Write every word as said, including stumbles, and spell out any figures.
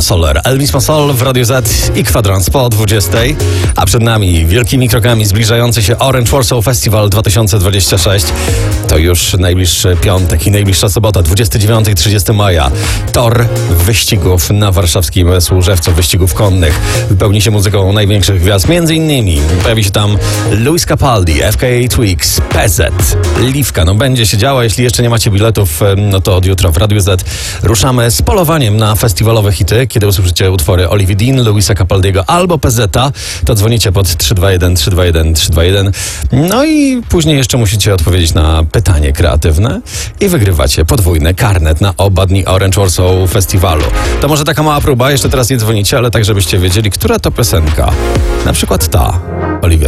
Bruno Soler, Elvis Masol w Radio Z i kwadrans po dwudziestej, a przed nami wielkimi krokami zbliżający się Orange Warsaw Festival dwa tysiące dwudziesty szósty. To już najbliższy piątek i najbliższa sobota, dwudziestego dziewiątego i trzydziestego maja. Tor wyścigów na warszawskim Służewcu, wyścigów konnych. Wypełni się muzyką największych gwiazd, między innymi pojawi się tam Luis Capaldi, F K A Twigs, P Z, Liwka. No będzie się działo, jeśli jeszcze nie macie biletów, no to od jutra w Radiu Z ruszamy z polowaniem na festiwalowe hity. Kiedy usłyszycie utwory Olivia Dean, Luisa Capaldiego albo P Z-a, to dzwonicie pod trzy dwa jeden trzy dwa jeden trzy dwa jeden. No i później jeszcze musicie odpowiedzieć na pytanie kreatywne i wygrywacie podwójny karnet na oba dni Orange Warsaw Festiwalu. To może taka mała próba, jeszcze teraz nie dzwonicie, ale tak żebyście wiedzieli, która to piosenka. Na przykład ta.